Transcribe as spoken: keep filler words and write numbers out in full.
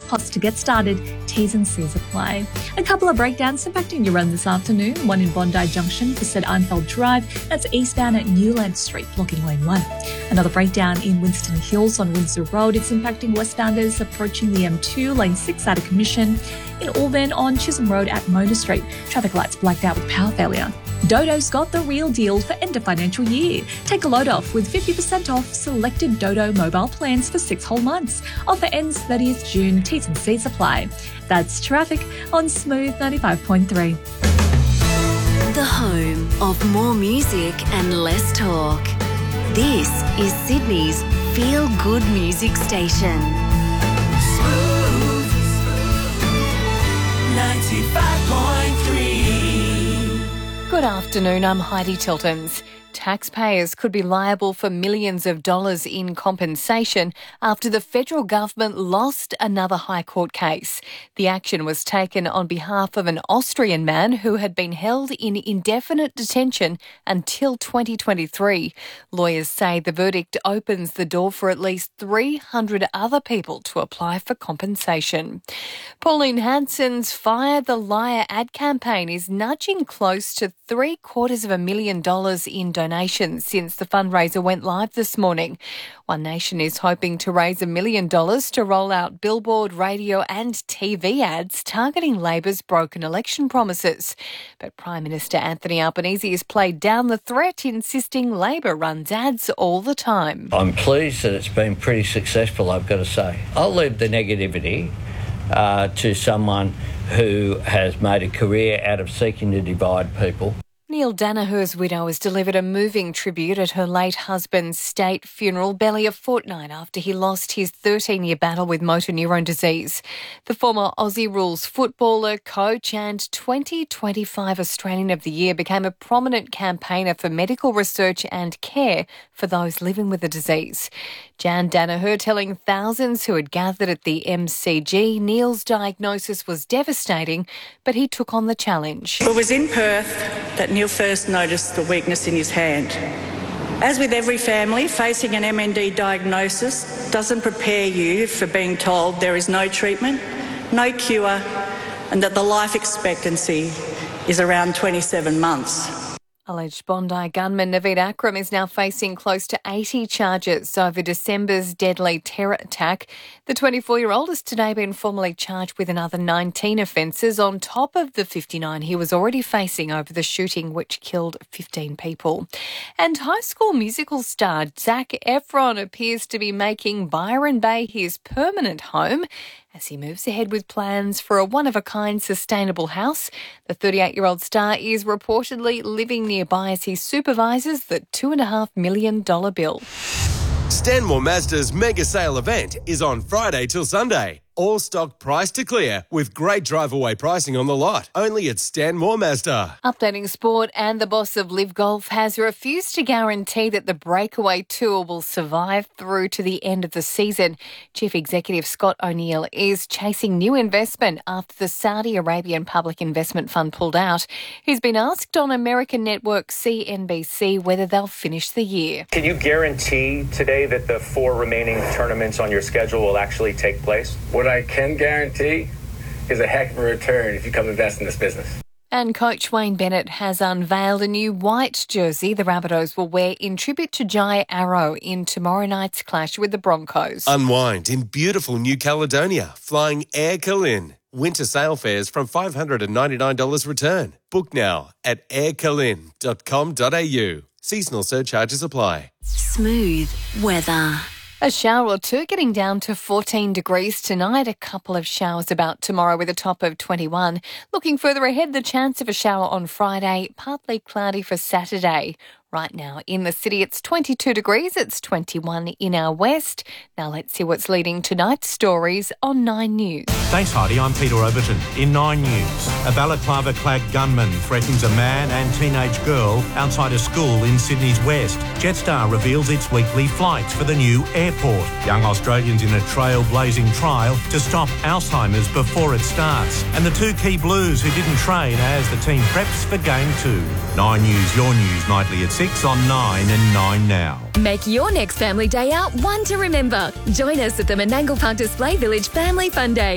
Costs to get started, T's and C's apply. A couple of breakdowns impacting your run this afternoon. One in Bondi Junction for St Arnfeld Drive. That's eastbound at Newland Street, blocking lane one. Another breakdown in Winston Hills on Windsor Road. It's impacting westbounders approaching the M two, lane six out of commission. In Auburn on Chisholm Road at Mona Street. Traffic lights blacked out with power failure. Dodo's got the real deal for end of financial year. Take a load off with fifty percent off selected Dodo mobile plans for six whole months. Offer ends thirtieth June. T's and C's apply. That's traffic on Smooth ninety-five point three. The home of more music and less talk. This is Sydney's Feel Good Music Station. Smooth ninety-five point three. Good afternoon, I'm Heidi Tiltons. Taxpayers could be liable for millions of dollars in compensation after the federal government lost another High Court case. The action was taken on behalf of an Austrian man who had been held in indefinite detention until twenty twenty-three. Lawyers say the verdict opens the door for at least three hundred other people to apply for compensation. Pauline Hanson's Fire the Liar ad campaign is nudging close to three quarters of a million dollars in donations since the fundraiser went live this morning. One Nation is hoping to raise a million dollars to roll out billboard, radio and T V ads targeting Labor's broken election promises. But Prime Minister Anthony Albanese has played down the threat, insisting Labor runs ads all the time. I'm pleased that it's been pretty successful, I've got to say. I'll leave the negativity uh, to someone who has made a career out of seeking to divide people. Neil Danaher's widow has delivered a moving tribute at her late husband's state funeral barely a fortnight after he lost his thirteen-year battle with motor neurone disease. The former Aussie Rules footballer, coach and twenty twenty-five Australian of the Year became a prominent campaigner for medical research and care for those living with the disease. Jan Danaher telling thousands who had gathered at the M C G Neil's diagnosis was devastating, but he took on the challenge. It was in Perth that Neil first noticed the weakness in his hand. As with every family, facing an M N D diagnosis doesn't prepare you for being told there is no treatment, no cure, and that the life expectancy is around twenty-seven months. Alleged Bondi gunman Naveed Akram is now facing close to eighty charges over December's deadly terror attack. The twenty-four-year-old has today been formally charged with another nineteen offences on top of the fifty-nine he was already facing over the shooting which killed fifteen people. And High School Musical star Zac Efron appears to be making Byron Bay his permanent home as he moves ahead with plans for a one-of-a-kind sustainable house. The thirty-eight-year-old star is reportedly living nearby as he supervises the two point five million dollars bill. Stanmore Mazda's mega sale event is on Friday till Sunday. All stock price to clear with great drive-away pricing on the lot. Only at Stanmore Mazda. Updating sport, and the boss of Live Golf has refused to guarantee that the Breakaway Tour will survive through to the end of the season. Chief Executive Scott O'Neill is chasing new investment after the Saudi Arabian Public Investment Fund pulled out. He's been asked on American network C N B C whether they'll finish the year. Can you guarantee today that the four remaining tournaments on your schedule will actually take place? What I can guarantee is a heck of a return if you come invest in this business. And coach Wayne Bennett has unveiled a new white jersey the Rabbitohs will wear in tribute to Jai Arrow in tomorrow night's clash with the Broncos. Unwind in beautiful New Caledonia, flying Air Calin. Winter sale fares from five hundred ninety-nine dollars return. Book now at air calin dot com dot a u. Seasonal surcharges apply. Smooth weather. A shower or two, getting down to fourteen degrees tonight. A couple of showers about tomorrow with a top of twenty-one. Looking further ahead, the chance of a shower on Friday, partly cloudy for Saturday. Right now in the city, it's twenty-two degrees. It's twenty-one in our west. Now let's see what's leading tonight's stories on Nine News. Thanks, Heidi. I'm Peter Overton. In Nine News, a balaclava-clad gunman threatens a man and teenage girl outside a school in Sydney's west. Jetstar reveals its weekly flights for the new airport. Young Australians in a trailblazing trial to stop Alzheimer's before it starts. And the two key Blues who didn't train as the team preps for Game two. Nine News, your news, nightly at six on Nine and Nine Now. Make your next family day out one to remember. Join us at the Menangle Park Display Village Family Fun Day.